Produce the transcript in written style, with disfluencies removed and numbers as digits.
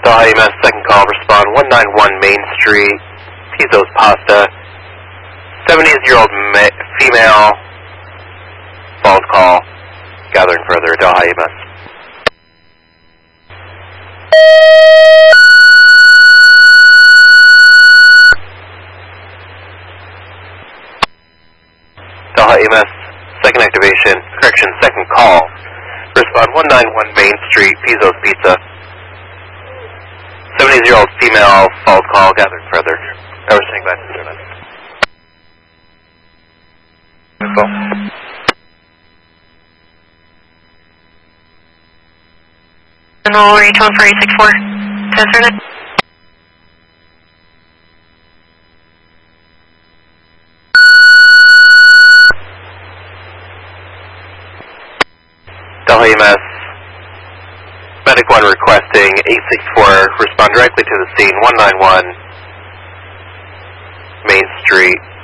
Delhi EMS, second call, respond 191 Main Street, Pizzo's Pasta. 70-year-old female, false call, gathering further, Delhi EMS. Delhi EMS, second activation, correction, second call. Respond 191 Main Street, Pizzo's Pizza. 70-year-old female, false call, gathering further. Now we're sending back to the internet. Info. General reach 14864. Internet. Delhi EMS, Medic 1 requesting 864, respond directly to the scene, 191 Main Street,